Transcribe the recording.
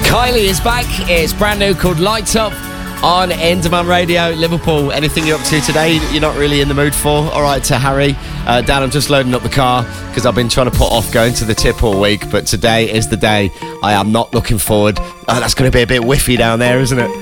Kylie is back. It's brand new, called Lights Up on Enderman Radio. Liverpool, anything you're up to today you're not really in the mood for? All right, to Harry. Dan, I'm just loading up the car because I've been trying to put off going to the tip all week, but today is the day. I am not looking forward. That's going to be a bit whiffy down there, isn't it?